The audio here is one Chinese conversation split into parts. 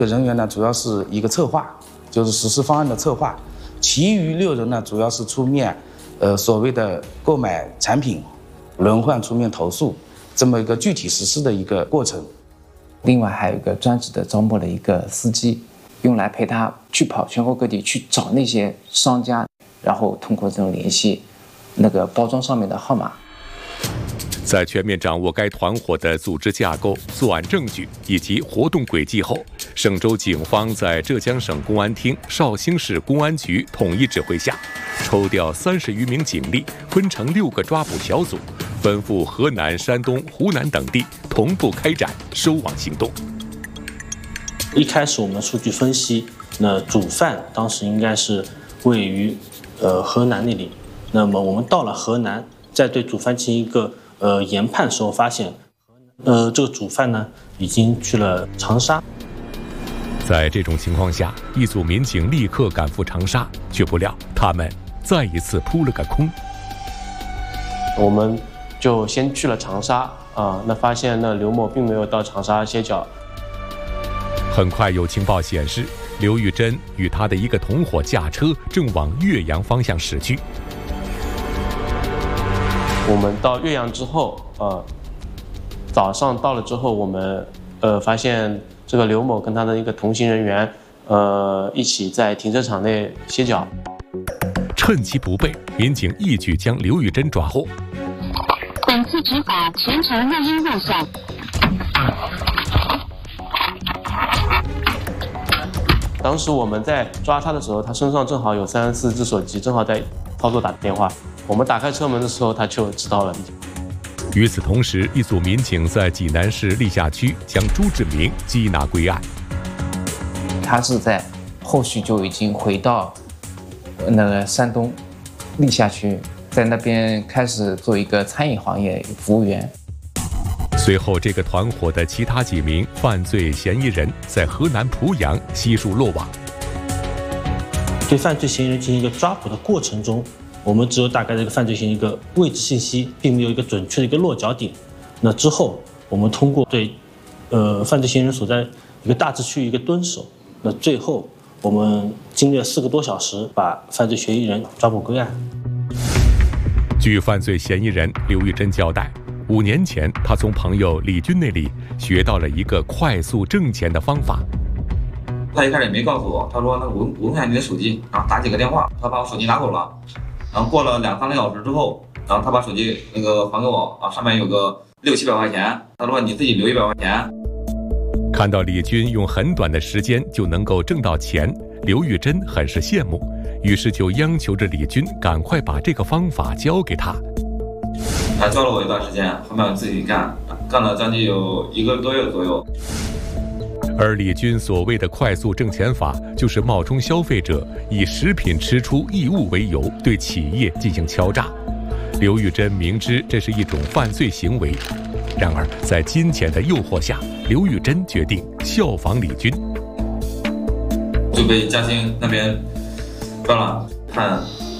人员呢，主要是一个策划，就是实施方案的策划，其余6人呢，主要是出面，所谓的购买产品、轮换出面投诉，这么一个具体实施的一个过程。 另外还有一个专职的招募了一个司机，用来陪他去跑全国各地去找那些商家，然后通过这种联系，那个包装上面的号码。 在全面掌握该团伙的组织架构、作案证据以及活动轨迹后，嵊州警方在浙江省公安厅绍兴市公安局统一指挥下，抽调30余名警力，分成6个抓捕小组，奔赴河南、山东、湖南等地，同步开展收网行动。 一开始我们数据分析，那主犯当时应该是位于河南那里。那么我们到了河南，在对主犯进行一个研判的时候，发现这个主犯呢已经去了长沙。 在这种情况下，一组民警立刻赶赴长沙，却不料他们再一次扑了个空。 我们就先去了长沙那发现那刘某并没有到长沙歇脚。 很快有情报显示，刘玉珍与他的一个同伙驾车正往岳阳方向驶去。 我们到岳阳之后，早上到了之后，我们发现这个刘某跟他的一个同行人员，一起在停车场内歇脚。 趁其不备，民警一举将刘玉珍抓获。 本次执法全程录音录像。 当时我们在抓他的时候，他身上正好有34只手机，正好在操作打电话。我们打开车门的时候，他就知道了。 与此同时，一组民警在济南市历下区将朱志明缉拿归案。 他是在后续就已经回到那个山东历下区，在那边开始做一个餐饮行业服务员。 随后，这个团伙的其他几名犯罪嫌疑人在河南濮阳悉数落网。 对犯罪嫌疑人进行一个抓捕的过程中，我们只有大概这个犯罪嫌疑一个位置信息，并没有一个准确的一个落脚点。那之后，我们通过对犯罪嫌疑人所在一个大致区域一个蹲守，那最后我们经历了4个多小时，把犯罪嫌疑人抓捕归案。 据犯罪嫌疑人刘玉珍交代，5年前他从朋友李军那里学到了一个快速挣钱的方法。 他一开始也没告诉我，他说：“那我问下你的手机，然后打几个电话。”他把我手机拿走了，然后过了2、3个小时之后，然后他把手机那个还给我上面有个600、700块钱，他说：“你自己留100块钱。” 看到李军用很短的时间就能够挣到钱，刘玉珍很是羡慕，于是就央求着李军赶快把这个方法教给他。 他教了我一段时间，后面我自己干了将近有1个多月左右。 而李军所谓的快速挣钱法，就是冒充消费者，以食品吃出异物为由，对企业进行敲诈。刘玉珍明知这是一种犯罪行为，然而在金钱的诱惑下，刘玉珍决定效仿李军， 就被嘉兴那边抓了，判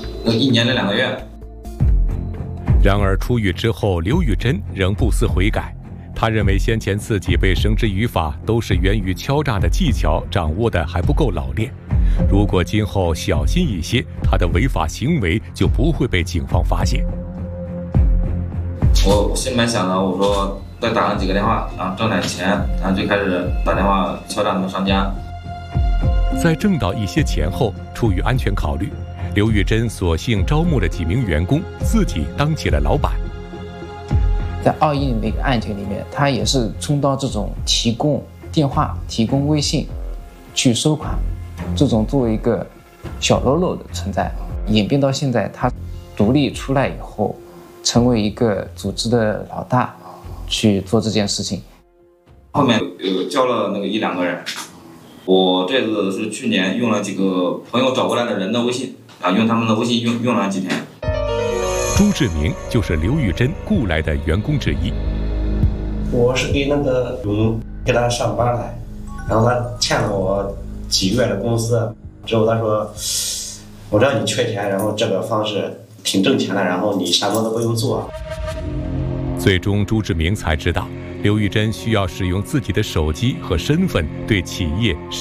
1年2个月。 然而出狱之后，刘玉珍仍不思悔改。他认为先前自己被绳之于法，都是源于敲诈的技巧掌握的还不够老练。如果今后小心一些，他的违法行为就不会被警方发现。 我心里面想着，我说再打上几个电话，然后挣点钱，然后就开始打电话敲诈他们商家。 在挣到一些钱后，出于安全考虑，刘玉珍索性招募了几名员工，自己当起了老板。 在21那个案件里面，他也是充当这种提供电话、提供微信去收款，这种作为一个小喽啰的存在，演变到现在他独立出来以后，成为一个组织的老大，去做这件事情。 后面有教了那个1、2个人，我这次是去年用了几个朋友找过来的人的微信，用他们的微信用了几天。 朱志明就是刘玉珍雇来的员工之一。 我是给那个勇给他上班来，然后他欠了我几个月的工资，之后他说：“我知道你缺钱，然后这个方式挺挣钱的，然后你啥活都不用做。” 最终朱志明才知道， 刘玉珍需要使用自己的手机和身份对企业